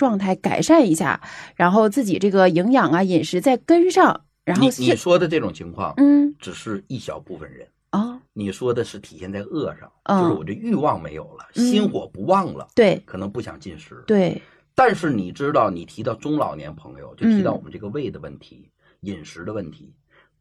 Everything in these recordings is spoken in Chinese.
状态改善一下，然后自己这个营养啊、饮食再跟上。然后你说的这种情况，只是一小部分人。你说的是体现在饿上，就是我这欲望没有了，心火不旺了， 对， 可能不想进食。 对。 但是你知道，你提到中老年朋友，就提到我们这个胃的问题、饮食的问题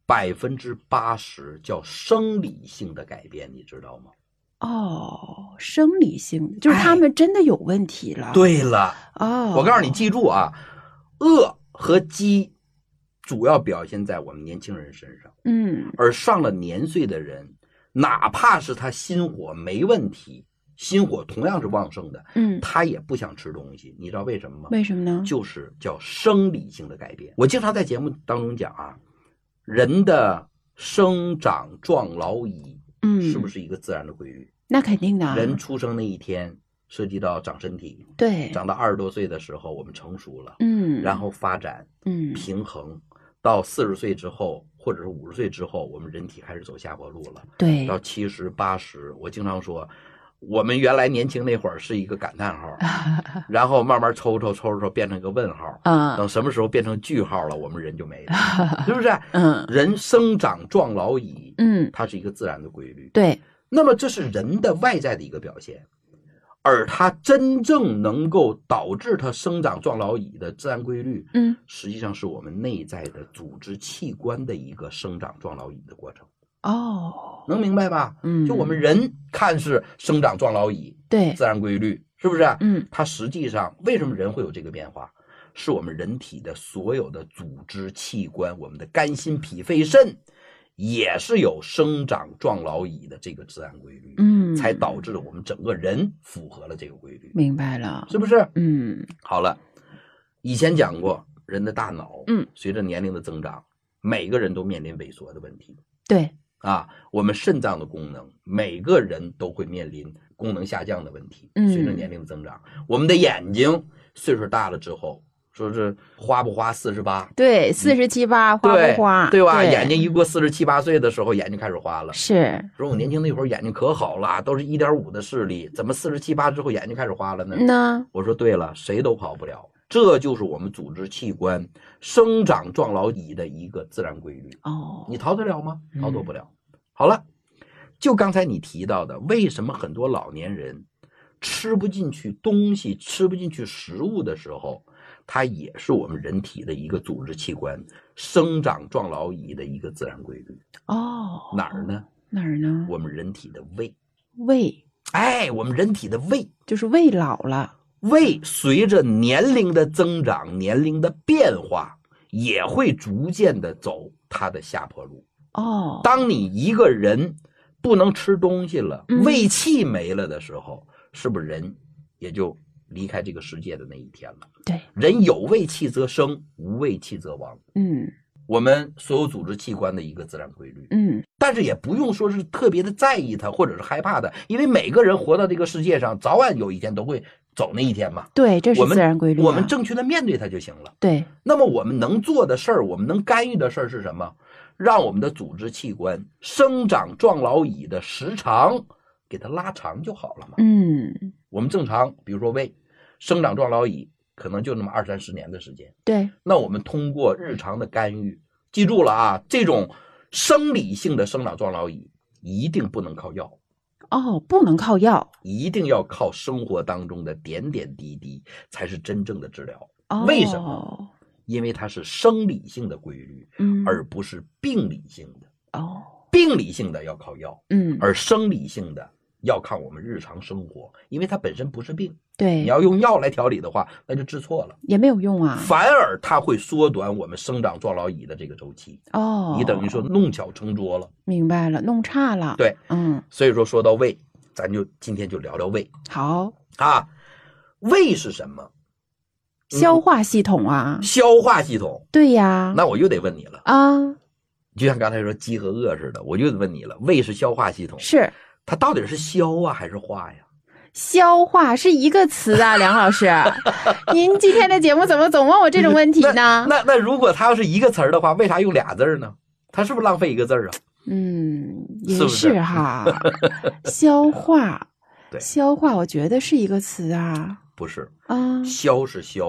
，80%叫生理性的改变，你知道吗？ 生理性的，就是他们真的有问题了。 对了，我告诉你，记住啊，饿和饥主要表现在我们年轻人身上。而上了年岁的人，哪怕是他心火没问题，心火同样是旺盛的，他也不想吃东西。你知道为什么吗？ 为什么呢？ 就是叫生理性的改变。我经常在节目当中讲啊，人的生长壮老已，是不是一个自然的规律？ 那肯定的。 人出生那一天涉及到长身体， 对， 长到20多岁的时候我们成熟了，然后发展，平衡，到40岁之后或者是50岁之后，我们人体开始走下坡路了。 对， 到70、80，我经常说，我们原来年轻那会儿是一个感叹号，然后慢慢抽变成一个问号，等什么时候变成句号了，我们人就没了，是不是？人生长壮老已，它是一个自然的规律。 对， 那么这是人的外在的一个表现，而它真正能够导致它生长壮老已的自然规律，实际上是我们内在的组织器官的一个生长壮老已的过程。能明白吧？就我们人看是生长壮老已， 对， 自然规律，是不是？它实际上为什么人会有这个变化？是我们人体的所有的组织器官，我们的肝心脾肺肾也是有生长壮老已的这个自然规律，才导致了我们整个人符合了这个规律。 明白了， 是不是？好了，以前讲过，人的大脑，随着年龄的增长，每个人都面临萎缩的问题。 对啊，我们肾脏的功能，每个人都会面临功能下降的问题。随着年龄的增长，我们的眼睛岁数大了之后，说是花不花48？ 对，47、8花不花？ 对吧？眼睛一过47、8岁的时候，眼睛开始花了。 是。 说我年轻那会儿眼睛可好了，都是1.5的视力，怎么47、8之后眼睛开始花了呢？我说对了，谁都跑不了。这就是我们组织器官生长壮老已的一个自然规律。你逃得了吗？逃脱不了。好了，就刚才你提到的，为什么很多老年人吃不进去东西，吃不进去食物的时候，它也是我们人体的一个组织器官生长壮老已的一个自然规律。哪儿呢？我们人体的胃。我们人体的胃就是胃老了。 胃随着年龄的增长，年龄的变化，也会逐渐的走它的下坡路。当你一个人不能吃东西了，胃气没了的时候，是不是人也就离开这个世界的那一天了？ 对， 人有胃气则生，无胃气则亡。我们所有组织器官的一个自然规律。但是也不用说是特别的在意它，或者是害怕它，因为每个人活到这个世界上，早晚有一天都会走那一天嘛。 对，这是自然规律。 我们正确的面对它就行了。 对。 那么我们能做的事儿，我们能干预的事儿是什么？让我们的组织器官生长壮老已的时长给它拉长就好了嘛。我们正常，比如说胃生长壮老已可能就那么20、30年的时间。 对。 那我们通过日常的干预，记住了啊，这种生理性的生长壮老已一定不能靠药。 不能靠药， 一定要靠生活当中的点点滴滴才是真正的治疗。为什么？因为它是生理性的规律，而不是病理性的。病理性的要靠药，而生理性的要看我们日常生活，因为它本身不是病。 对， 你要用药来调理的话，那就治错了， 也没有用啊。 反而它会缩短我们生长壮老已的这个周期。你等于说弄巧成拙了。 明白了，弄差了。 对，所以说到胃，咱就今天就聊聊胃。 好啊，胃是什么？ 消化系统啊。 消化系统。 对呀。 那我又得问你了啊， 就像刚才说饥和饿似的，我就得问你了，胃是消化系统， 是它到底是消啊还是化呀？ 消化是一个词啊，梁老师，您今天的节目怎么总问我这种问题呢？ 那如果它要是一个词儿的话，为啥用俩字呢？它是不是浪费一个字啊？ 也是哈。消化，消化，我觉得是一个词啊。 不是啊，消是消。